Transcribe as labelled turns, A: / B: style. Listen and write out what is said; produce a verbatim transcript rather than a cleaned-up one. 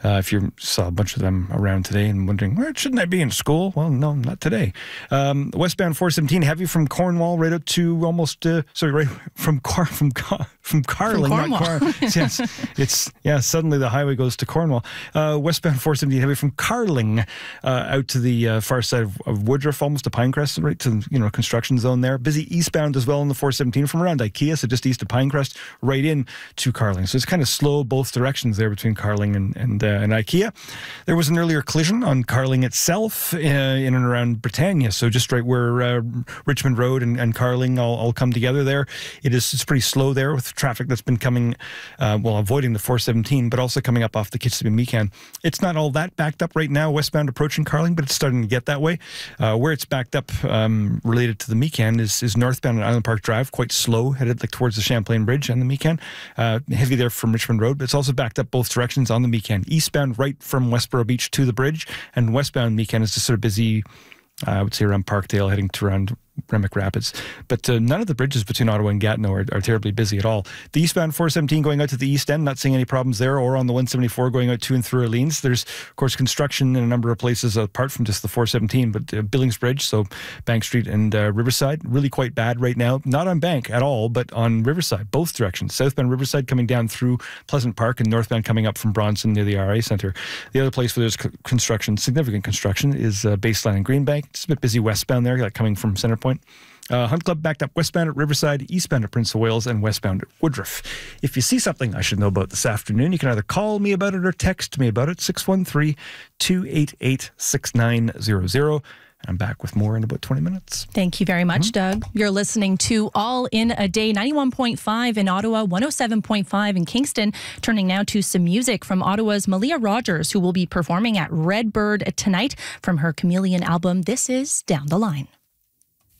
A: Uh, if you saw a bunch of them around today and wondering, well, shouldn't I be in school? Well, no, not today. Um, westbound four seventeen, heavy from Cornwall right out to almost, uh, sorry, right from Car from Car from Carling.
B: From
A: not Car yes, it's, yeah, suddenly the highway goes to Cornwall. Uh, westbound four seventeen, heavy from Carling uh, out to the uh, far side of, of Woodruff, almost to Pinecrest, right to, you know, construction zone there. Busy eastbound as well on the four seventeen from around IKEA, so just east of Pinecrest, right in to Carling. So it's kind of slow both directions there between Carling and, and, uh, and IKEA. There was an earlier collision on Carling itself uh, in and around Britannia, so just right where uh, Richmond Road and, and Carling all, all come together there. It is it's pretty slow there with traffic that's been coming, uh, well, avoiding the four seventeen, but also coming up off the Kitsimmee-Meekan. It's not all that backed up right now, westbound approaching Carling, but it's starting to get that way. Uh, where it's backed up um, related to the Meekan is, is northbound on Island Park Drive, quite slow, headed like towards the Champlain Bridge and the Meekan. Uh, heavy there from Richmond Road, but it's also backed up both directions on the Meekan. Eastbound right from Westboro Beach to the bridge, and westbound Meekan is just sort of busy, uh, I would say around Parkdale, heading to around Remick Rapids. But uh, none of the bridges between Ottawa and Gatineau are, are terribly busy at all. The eastbound four seventeen going out to the east end, not seeing any problems there, or on the one seventy-four going out to and through Orleans. There's, of course, construction in a number of places apart from just the four seventeen, but uh, Billings Bridge, so Bank Street and uh, Riverside, really quite bad right now. Not on Bank at all, but on Riverside, both directions. Southbound Riverside coming down through Pleasant Park, and northbound coming up from Bronson near the R A Centre. The other place where there's construction, significant construction, is uh, Baseline and Greenbank. It's a bit busy westbound there, like coming from Centrepoint. Uh, Hunt Club backed up westbound at Riverside, eastbound at Prince of Wales, and westbound at Woodruff. If you see something I should know about this afternoon, you can either call me about it or text me about it, six one three, two eight eight, six nine zero zero. I'm back with more in about twenty minutes.
B: Thank you very much,
A: Mm-hmm.
B: Doug. You're listening to All in a Day, ninety-one point five in Ottawa, one oh seven point five in Kingston. Turning now to some music from Ottawa's Malia Rogers, who will be performing at Redbird tonight from her Chameleon album, This Is Down the Line.